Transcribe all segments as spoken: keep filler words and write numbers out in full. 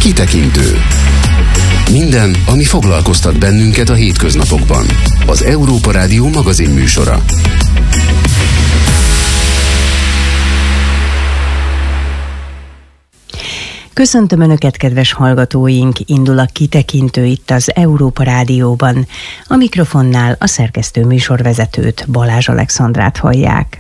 Kitekintő. Minden, ami foglalkoztat bennünket a hétköznapokban. Az Európa Rádió magazin műsora. Köszöntöm Önöket, kedves hallgatóink! Indul a Kitekintő itt az Európa Rádióban. A mikrofonnál a szerkesztő műsorvezetőt, Balázs Alexandrát hallják.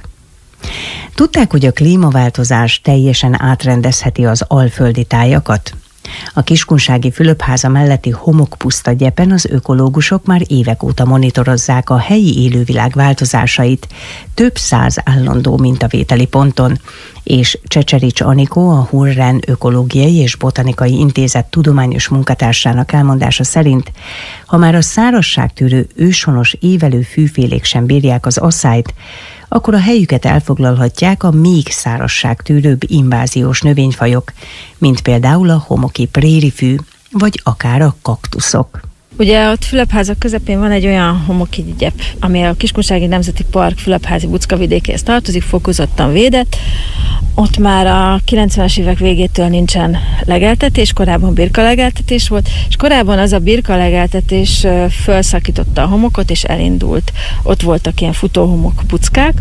Tudták, hogy a klímaváltozás teljesen átrendezheti az alföldi tájakat? A Kiskunsági Fülöpháza melletti homokpuszta gyepen az ökológusok már évek óta monitorozzák a helyi élővilág változásait több száz állandó mintavételi ponton, és Csecserics Anikó, a Hurren Ökológiai és Botanikai Intézet tudományos munkatársának elmondása szerint, ha már a szárazságtűrő őshonos évelő fűfélék sem bírják az asszályt, akkor a helyüket elfoglalhatják a még szárazságtűrőbb inváziós növényfajok, mint például a homoki prérifű, vagy akár a kaktuszok. Ugye ott Fülöpháza közepén van egy olyan homoki gyep, ami a Kiskunsági Nemzeti Park Fülöpházi Buckavidékéhez tartozik, fokozottan védett. Ott már a kilencvenes évek végétől nincsen legeltetés, korábban birkalegeltetés volt, és korábban az a birkalegeltetés felszakította a homokot, és elindult. Ott voltak ilyen futóhomok buckák,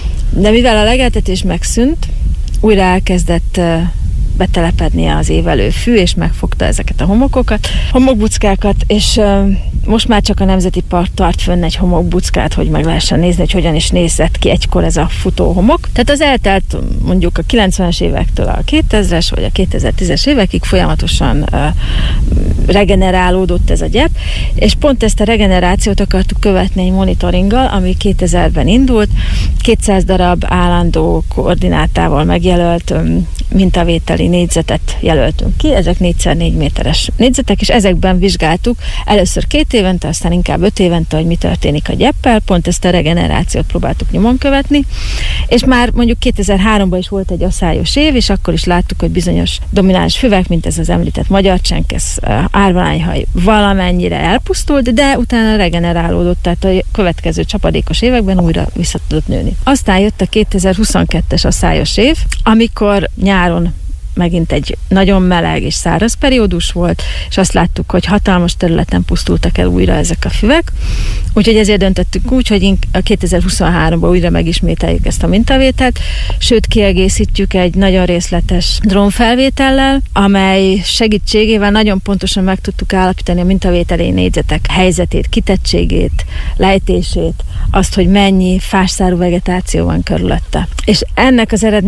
de mivel a legeltetés megszűnt, újra elkezdett betelepednie az évelő fű, és megfogta ezeket a homokokat, homokbuckákat, és uh, most már csak a Nemzeti Park tart fönn egy homokbuckát, hogy meg lehessen nézni, hogy hogyan is nézett ki egykor ez a futóhomok. Tehát az eltelt mondjuk a kilencvenes évektől a kétezres vagy a kétezer-tízes évekig folyamatosan uh, regenerálódott ez a gyep, és pont ezt a regenerációt akartuk követni egy monitoringgal, ami kétezerben indult, kétszáz darab állandó koordinátával megjelölt um, mintavételi négyzetet jelöltünk ki, ezek négy szer négy méteres négyzetek, és ezekben vizsgáltuk először két évente, aztán inkább öt évente, hogy mi történik a gyeppel, pont ezt a regenerációt próbáltuk nyomon követni, és már mondjuk kétezer-háromban is volt egy asszályos év, és akkor is láttuk, hogy bizonyos domináns füvek, mint ez az említett magyar csenk, ez árvalányhaj valamennyire elpusztult, de utána regenerálódott, tehát a következő csapadékos években újra vissza tudott nőni. Aztán jött a kétezer-huszonkettes asszályos év, amikor nyáron megint egy nagyon meleg és száraz periódus volt, és azt láttuk, hogy hatalmas területen pusztultak el újra ezek a füvek, úgyhogy ezért döntöttük úgy, hogy a kétezer-huszonháromban újra megismételjük ezt a mintavételt, sőt kiegészítjük egy nagyon részletes drónfelvétellel, amely segítségével nagyon pontosan meg tudtuk állapítani a mintavételi négyzetek helyzetét, kitettségét, lejtését, azt, hogy mennyi fásszárú vegetáció van körülötte. És ennek az eredmény